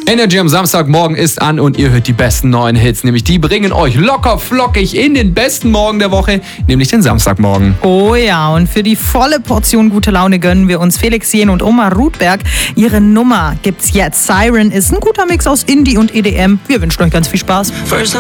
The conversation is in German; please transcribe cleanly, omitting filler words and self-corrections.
Energy am Samstagmorgen ist an und ihr hört die besten neuen Hits. Nämlich die bringen euch locker flockig in den besten Morgen der Woche, nämlich den Samstagmorgen. Oh ja, und für die volle Portion gute Laune gönnen wir uns Felix Jähn und Oma Rudberg. Ihre Nummer gibt's jetzt. Siren ist ein guter Mix aus Indie und EDM. Wir wünschen euch ganz viel Spaß.